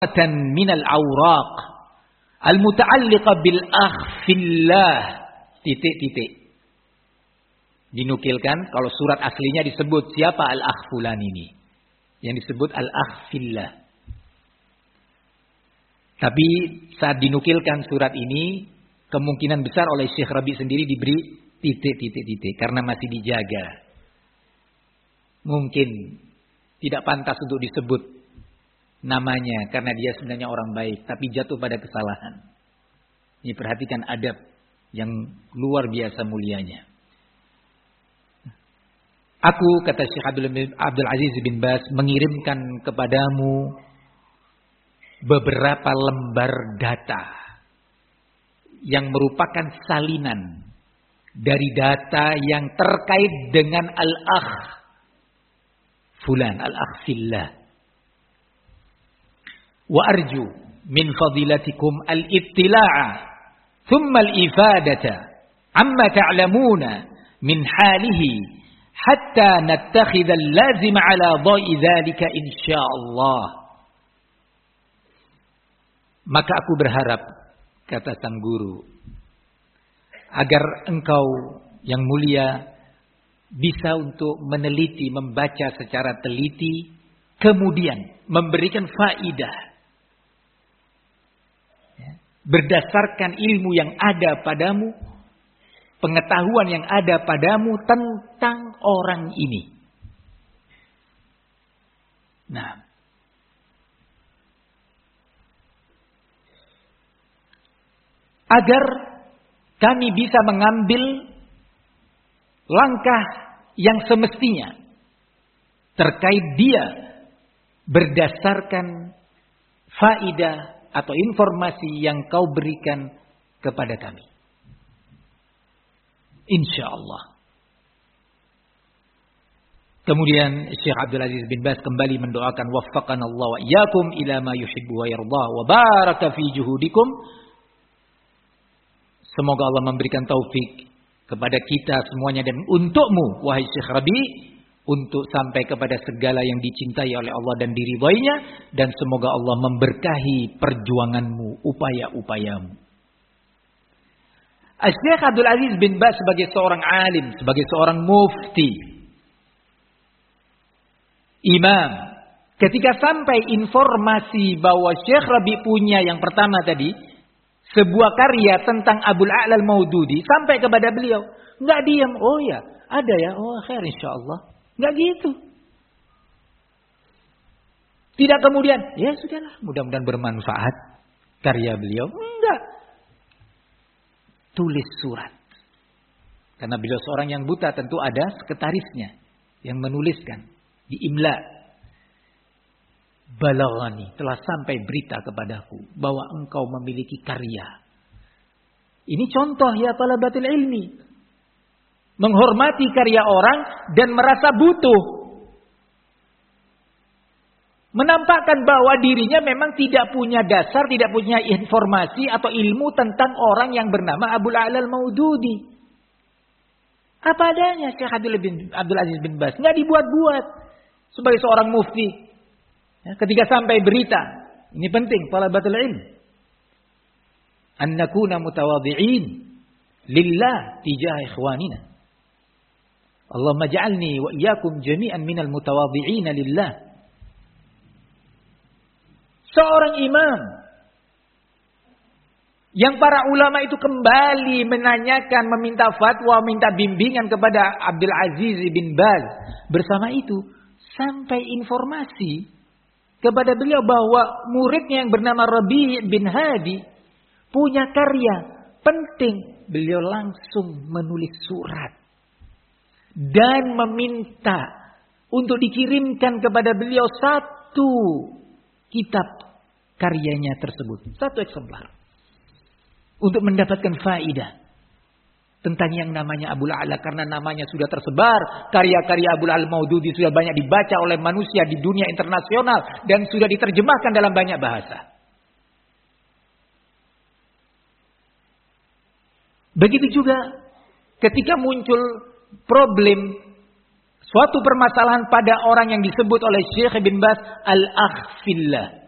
minal awraq al-muta'alliqa bil akh fillah. Dinukilkan kalau surat aslinya disebut siapa al-akh fulan ini. Yang disebut al-akh fillah. Tapi saat dinukilkan surat ini kemungkinan besar oleh Syekh Rabi sendiri diberi titik karena masih dijaga. Mungkin tidak pantas untuk disebut namanya karena dia sebenarnya orang baik tapi jatuh pada kesalahan. Ini perhatikan adab yang luar biasa mulianya. Aku, kata Syekh Abdul Aziz bin Baz, mengirimkan kepadamu beberapa lembar data yang merupakan salinan dari data yang terkait dengan al-akh fulan, al-akh fillah. Wa arju min fadilatikum al-ittila'a thumma al-ifadata amma ta'lamuna min halihi hatta nattakhidha al-lazim ala dha'i dhalika insyaallah. Maka aku berharap, kata sang guru, agar engkau yang mulia bisa untuk meneliti, membaca secara teliti, kemudian memberikan faidah berdasarkan ilmu yang ada padamu, pengetahuan yang ada padamu tentang orang ini. Nah, agar kami bisa mengambil langkah yang semestinya terkait dia berdasarkan faidah atau informasi yang kau berikan kepada kami. InsyaAllah. Kemudian Syekh Abdul Aziz bin Baz kembali mendoakan waffaqana Allah wa iyyakum ila ma yuhibbu wa yardah wa baraka fi juhudikum. Semoga Allah memberikan taufik kepada kita semuanya dan untukmu wahai Syekh Rabi untuk sampai kepada segala yang dicintai oleh Allah dan diridhoinya, dan semoga Allah memberkahi perjuanganmu, upaya-upayamu. Syekh Abdul Aziz bin Baz sebagai seorang alim, sebagai seorang mufti, imam, ketika sampai informasi bahwa Syekh Rabi punya yang pertama tadi sebuah karya tentang Abul A'la al-Maududi, sampai kepada beliau, enggak diam, oh ya, ada ya, oh khair insyaallah. Enggak gitu. Tidak kemudian, ya sudahlah, mudah-mudahan bermanfaat karya beliau. Enggak. Tulis surat. Karena beliau seorang yang buta, tentu ada sekretarisnya yang menuliskan di imla. Balaghani, telah sampai berita kepadaku bahwa engkau memiliki karya. Ini contoh ya talabatul ilmi. Menghormati karya orang dan merasa butuh. Menampakkan bahwa dirinya memang tidak punya dasar, tidak punya informasi atau ilmu tentang orang yang bernama Abul A'la al-Maududi. Apa adanya Syekh Abdul Aziz bin Baz. Nggak dibuat-buat. Sebagai seorang mufti. Ya, ketika sampai berita. Ini penting. Talabatul ilm. An nakuna mutawadhi'in. Lillah tijah ikhwanina. Allahumma ja'alni wa iyyakum jami'an minal mutawadhi'ina lillah. Seorang imam yang para ulama itu kembali menanyakan, meminta fatwa, minta bimbingan kepada Abdul Aziz bin Baz. Bersama itu sampai informasi kepada beliau bahwa muridnya yang bernama Rabi' bin Hadi punya karya penting. Beliau langsung menulis surat dan meminta untuk dikirimkan kepada beliau satu kitab karyanya tersebut. Satu eksemplar. Untuk mendapatkan faidah tentang yang namanya Abul A'la. Karena namanya sudah tersebar. Karya-karya Abul A'la al-Maududi sudah banyak dibaca oleh manusia di dunia internasional. Dan sudah diterjemahkan dalam banyak bahasa. Begitu juga ketika muncul problem, suatu permasalahan pada orang yang disebut oleh Syekh bin Baz al-akh fillah.